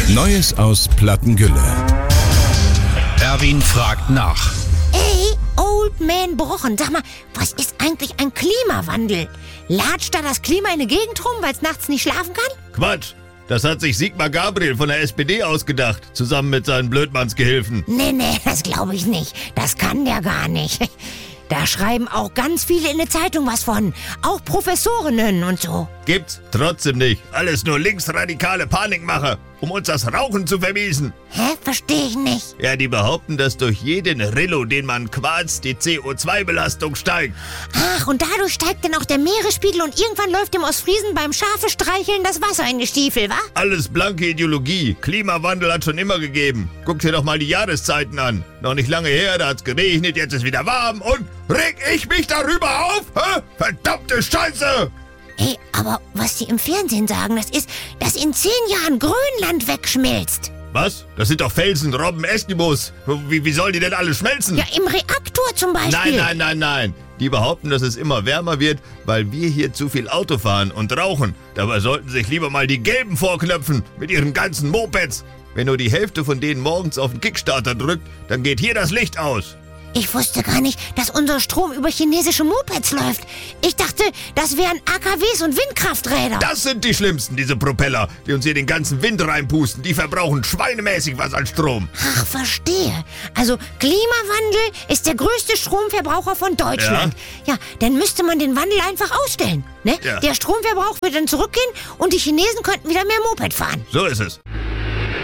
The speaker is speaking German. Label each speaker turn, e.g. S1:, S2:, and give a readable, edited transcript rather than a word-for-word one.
S1: Neues aus Plattengülle.
S2: Erwin fragt nach.
S3: Ey, Old Man Brochen, sag mal, was ist eigentlich ein Klimawandel? Latscht da das Klima in der Gegend rum, weil es nachts nicht schlafen kann?
S4: Quatsch! Das hat sich Sigmar Gabriel von der SPD ausgedacht, zusammen mit seinen Blödmannsgehilfen.
S3: Nee, das glaube ich nicht. Das kann der gar nicht. Da schreiben auch ganz viele in der Zeitung was von. Auch Professorinnen und so.
S4: Gibt's trotzdem nicht. Alles nur linksradikale Panikmacher, um uns das Rauchen zu vermiesen.
S3: Hä? Verstehe ich nicht.
S4: Ja, die behaupten, dass durch jeden Rillo, den man quarzt, die CO2-Belastung steigt.
S3: Ach, und dadurch steigt dann auch der Meeresspiegel und irgendwann läuft dem Ostfriesen beim Schafe streicheln das Wasser in die Stiefel, wa?
S4: Alles blanke Ideologie. Klimawandel hat schon immer gegeben. Guck dir doch mal die Jahreszeiten an. Noch nicht lange her, da hat's geregnet, jetzt ist wieder warm und reg ich mich darüber auf? Hä? Verdammte Scheiße!
S3: Ey, aber was die im Fernsehen sagen, das ist, dass in 10 Jahren Grönland wegschmilzt.
S4: Was? Das sind doch Felsen, Robben, Eskimos. Wie sollen die denn alle schmelzen?
S3: Ja, im Reaktor zum Beispiel.
S4: Nein. Die behaupten, dass es immer wärmer wird, weil wir hier zu viel Auto fahren und rauchen. Dabei sollten sich lieber mal die Gelben vorknöpfen mit ihren ganzen Mopeds. Wenn nur die Hälfte von denen morgens auf den Kickstarter drückt, dann geht hier das Licht aus.
S3: Ich wusste gar nicht, dass unser Strom über chinesische Mopeds läuft. Ich dachte, das wären AKWs und Windkrafträder.
S4: Das sind die schlimmsten, diese Propeller, die uns hier den ganzen Wind reinpusten. Die verbrauchen schweinemäßig was an Strom.
S3: Ach, verstehe. Also Klimawandel ist der größte Stromverbraucher von Deutschland. Ja, dann müsste man den Wandel einfach ausstellen. Ne?
S4: Ja.
S3: Der Stromverbrauch würde dann zurückgehen und die Chinesen könnten wieder mehr Moped fahren.
S4: So ist es.